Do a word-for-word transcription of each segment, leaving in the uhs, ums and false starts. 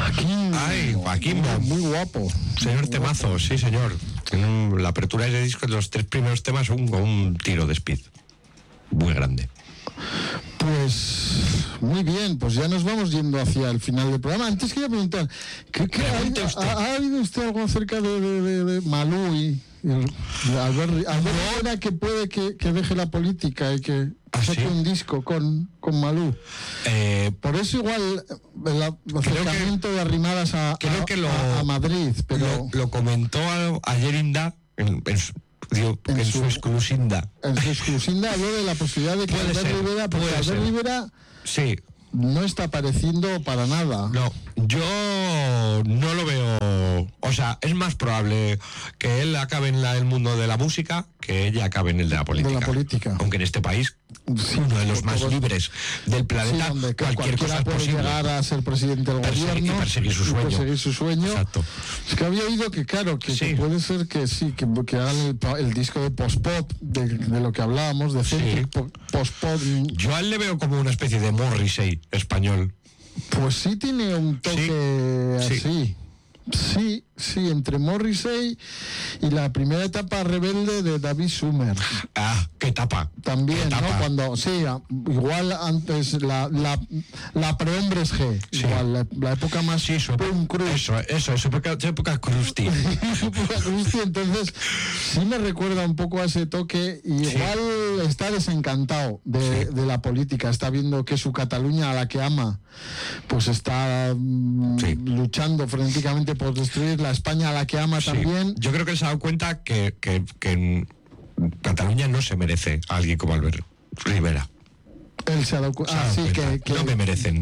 Joaquín. Ay, Joaquín. Muy, muy guapo. Señor muy temazo, guapo. sí, señor. Tiene un, la apertura de ese disco, los tres primeros temas son con un tiro de speed. Muy grande. Pues muy bien, pues ya nos vamos yendo hacia el final del programa. Antes quería preguntar, ¿qué, qué ha, ha, ¿ha oído usted algo acerca de, de, de, de Malú y, y Albert, Albert Rivera, que puede que, que deje la política y que ¿Ah, saque sí? un disco con, con Malú? Eh, Por eso igual el acercamiento de Arrimadas a, creo a, que lo, a, a Madrid, pero lo, lo comentó ayer Inda en, en, su, digo, en, en su, su exclusinda. En su exclusinda habló de la posibilidad de que puede Albert ser, Rivera, porque Albert ser. Rivera sí. no está apareciendo para nada. No, yo no lo veo. O sea, es más probable que él acabe en la, el mundo de la música que ella acabe en el de la política. De la política. Aunque en este país, sí, uno de los más todos, libres del planeta, sí, donde cualquier cosa es puede posible. Llegar a ser presidente del Perseguir, gobierno y perseguir su sueño. Perseguir su sueño. Exacto. Es que había oído que, claro, que, sí. que puede ser que sí, que, que hagan el, el disco de post-pop, de, de lo que hablábamos, de centric sí. post-pop. Yo a él le veo como una especie de Morrissey español. Pues sí tiene un toque sí. así. Sí. Sí, sí, entre Morrissey y la primera etapa rebelde de David Summers. Ah, qué etapa. También, ¿Qué etapa? ¿no? Cuando, sí, igual antes la, la, la pre-Hombres G, sí. igual, la, la época más sí, eso, punk crust. Eso, eso, es época, época crusty. época crusty, entonces sí me recuerda un poco a ese toque, y igual sí. está desencantado de, sí. de la política, está viendo que su Cataluña, a la que ama, pues está sí. luchando frenéticamente por destruir la España a la que ama sí. también. Yo creo que él se ha dado cuenta que, que, que en Cataluña no se merece a alguien como Albert Rivera. Él se ha dado, cu- ah, sí, que, que no me merecen.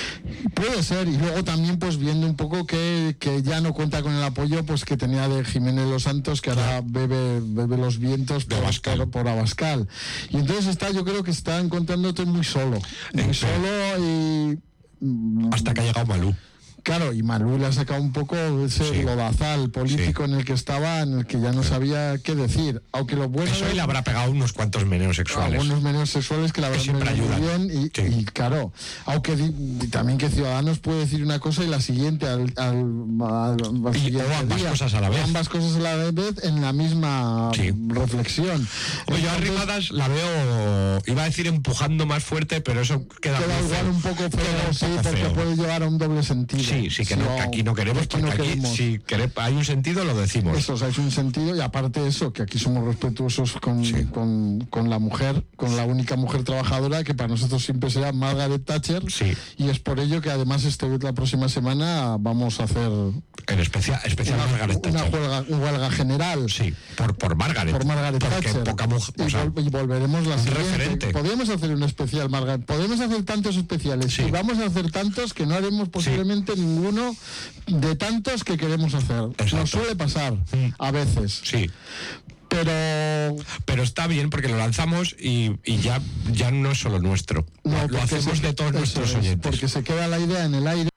Puede ser, y luego también pues viendo un poco que, que ya no cuenta con el apoyo pues que tenía de Jiménez Los Santos, que ahora claro. bebe, bebe los vientos por Abascal. Por, por Abascal. Y entonces está, yo creo que está encontrándote muy solo. Muy eh, solo y... hasta que ha llegado Malú. Claro, y Malú le ha sacado un poco ese sí. lodazal político sí. en el que estaba, en el que ya no sabía qué decir. Aunque lo bueno... Eso le habrá pegado unos cuantos meneos sexuales. Algunos meneos sexuales que la verdad siempre ayudan. Muy bien. Y, sí. y claro, aunque di, también que Ciudadanos puede decir una cosa y la siguiente al, al, al, al y, siguiente o ambas día. cosas a la vez. Ambas cosas a la vez en la misma sí. reflexión. Oye, yo a Arrimadas la veo, iba a decir empujando más fuerte, pero eso queda, queda igual feo. un poco feo, queda sí, un poco porque feo. puede llevar a un doble sentido. Sí, sí, que, sí, no, que aquí no queremos, aquí no porque queremos. Aquí, si queremos, hay un sentido, lo decimos. Eso, o sea, es un sentido, y aparte eso, que aquí somos respetuosos con, sí. con, con la mujer, con la única mujer trabajadora, que para nosotros siempre será Margaret Thatcher, sí. y es por ello que además este, la próxima semana vamos a hacer... En especial, especial una, Margaret una Thatcher. huelga, una huelga general. Sí, por, por Margaret. Por Margaret porque Thatcher. Poca mujer, y, o sea, vol- y volveremos la siguiente. Referente. Podemos hacer un especial, Margaret. Podemos hacer tantos especiales. Sí. Y vamos a hacer tantos que no haremos posiblemente sí. ninguno de tantos que queremos hacer. Exacto. Nos suele pasar mm. a veces. Sí. Pero pero está bien porque lo lanzamos y, y ya, ya no es solo nuestro. No, lo hacemos se, de todos nuestros es, oyentes. Porque se queda la idea en el aire.